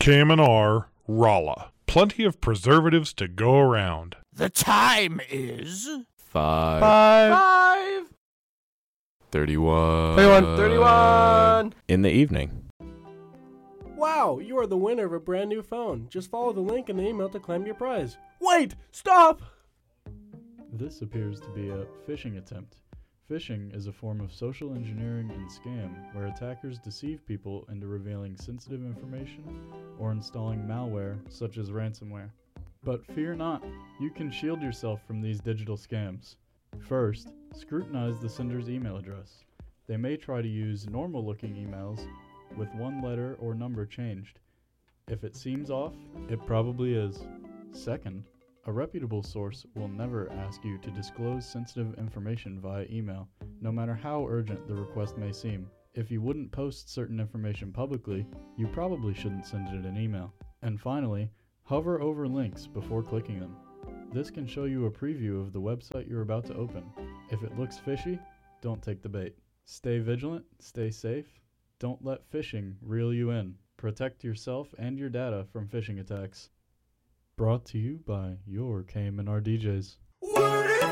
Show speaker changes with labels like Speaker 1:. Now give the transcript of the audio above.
Speaker 1: KMNR, Rolla. Plenty of preservatives to go around.
Speaker 2: The time is...
Speaker 3: 5:31
Speaker 4: in the evening.
Speaker 3: Wow, you are the winner of a brand new phone. Just follow the link in the email to claim your prize. Wait! Stop!
Speaker 5: This appears to be a phishing attempt. Phishing is a form of social engineering and scam where attackers deceive people into revealing sensitive information or installing malware such as ransomware. But fear not, you can shield yourself from these digital scams. First, scrutinize the sender's email address. They may try to use normal-looking emails with one letter or number changed. If it seems off, it probably is. Second, a reputable source will never ask you to disclose sensitive information via email, no matter how urgent the request may seem. If you wouldn't post certain information publicly, you probably shouldn't send it an email. And finally, hover over links before clicking them. This can show you a preview of the website you're about to open. If it looks fishy, don't take the bait. Stay vigilant, stay safe, don't let phishing reel you in. Protect yourself and your data from phishing attacks. Brought to you by your KMNR DJs.
Speaker 2: What if